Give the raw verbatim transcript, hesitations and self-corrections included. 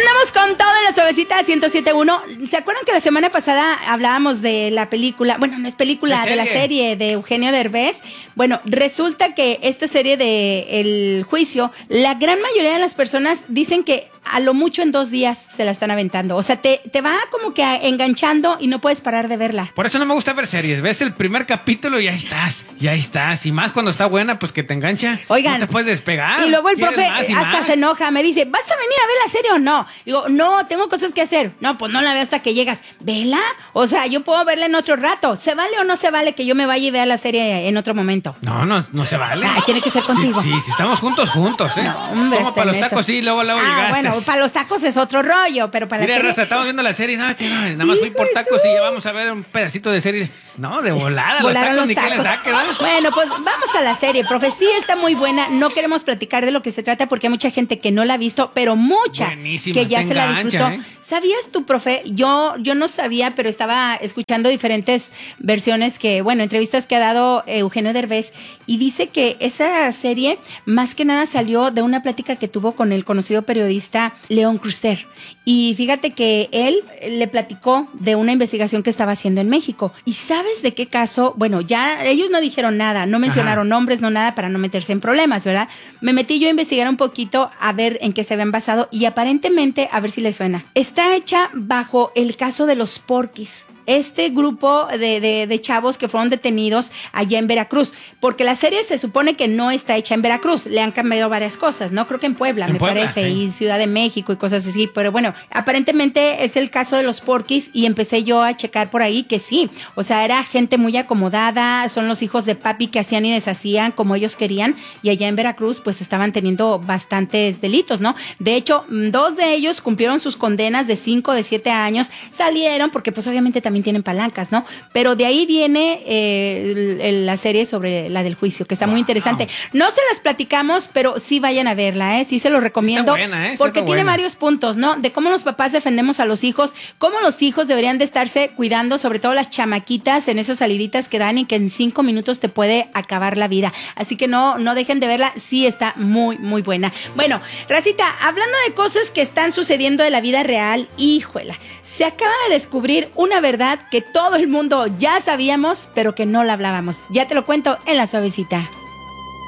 andamos con todo en la Suavecita ciento siete punto uno. ¿Se acuerdan que la semana pasada hablábamos de la película? Bueno, no es película, ¿La de la serie de Eugenio Derbez. Bueno, resulta que esta serie de El Juicio, la gran mayoría de las personas dicen que a lo mucho en dos días se la están aventando. O sea, te, te va como que enganchando y no puedes parar de verla. Por eso no me gusta ver series. Ves el primer capítulo y ahí estás, y ahí estás. Y más cuando está buena, pues que te engancha. Oigan. No te puedes despegar. Y luego el profe más y hasta más. se enoja. Me dice, ¿vas a venir a ver la serie o no? Digo, no, tengo cosas que hacer. No, pues no la veo hasta que llegas. ¿Vela? O sea, yo puedo verla en otro rato. ¿Se vale o no se vale que yo me vaya y vea la serie en otro momento? No, no, no se vale. Ay, tiene que ser contigo. Sí, sí, sí, estamos juntos, juntos, ¿eh? No, hombre, Como está para los en tacos, eso. sí, luego, luego Ah, llegaste. bueno, para los tacos es otro rollo, pero para Mira, la serie... raza, estamos viendo la serie. No, que no, nada más fui por tacos y ya vamos a ver un pedacito de serie. No, de volada. Volaron los los tacos, ni qué les tacos. da, ¿qué da? Bueno, pues vamos a la serie, profe. Sí está muy buena. No queremos platicar de lo que se trata porque hay mucha gente que no la ha visto, pero mucha Buenísima, que ya te se la engancha, disfrutó. ¿eh? ¿Sabías tú, profe? Yo, yo no sabía, pero estaba escuchando diferentes versiones que, bueno, entrevistas que ha dado Eugenio Derbez y dice que esa serie más que nada salió de una plática que tuvo con el conocido periodista León Krusper. Y fíjate que él le platicó de una investigación que estaba haciendo en México. ¿Y sabes de qué caso? Bueno, ya ellos no dijeron nada, no mencionaron Ajá. nombres, no nada, para no meterse en problemas, ¿verdad? Me metí yo a investigar un poquito a ver en qué se habían basado y aparentemente, a ver si les suena, está hecha bajo el caso de los Porquis. Este grupo de, de, de chavos que fueron detenidos allá en Veracruz, porque la serie se supone que no está hecha en Veracruz, le han cambiado varias cosas, ¿no? Creo que en Puebla, en me Puebla, parece, sí. Y Ciudad de México y cosas así, pero bueno, aparentemente es el caso de los Porquis y empecé yo a checar por ahí que sí, o sea, era gente muy acomodada, son los hijos de papi que hacían y deshacían como ellos querían y allá en Veracruz pues estaban teniendo bastantes delitos, ¿no? De hecho, dos de ellos cumplieron sus condenas de cinco, de siete años, salieron porque pues obviamente también tienen palancas, ¿no? Pero de ahí viene eh, el, el, la serie sobre la del juicio, que está wow. muy interesante. No se las platicamos, pero sí vayan a verla, ¿eh? Sí se los recomiendo. Sí está buena, ¿eh? Sí porque está tiene buena. varios puntos, ¿no? De cómo los papás defendemos a los hijos, cómo los hijos deberían de estarse cuidando, sobre todo las chamaquitas en esas saliditas que dan y que en cinco minutos te puede acabar la vida. Así que no, no dejen de verla, sí está muy, muy buena. Bueno, Racita, hablando de cosas que están sucediendo en la vida real, híjola, se acaba de descubrir una verdad que todo el mundo ya sabíamos, pero que no la hablábamos. Ya te lo cuento en la Suavecita.